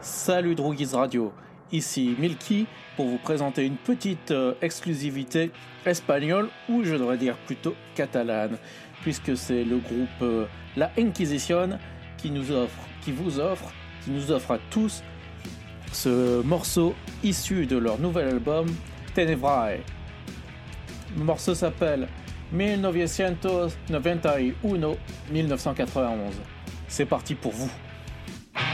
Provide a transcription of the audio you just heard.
Salut Droguis Radio, ici Milky pour vous présenter une petite exclusivité espagnole, ou je devrais dire plutôt catalane, puisque c'est le groupe La Inquisition qui nous offre à tous ce morceau issu de leur nouvel album Tenebrae. Le morceau s'appelle 1991-1991. C'est parti pour vous.